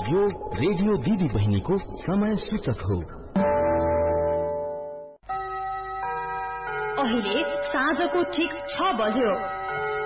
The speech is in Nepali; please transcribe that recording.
यो रेडियो दिदी बहिनीको समय सूचक हो। अहिले साँझको ठीक 6 बज्यो।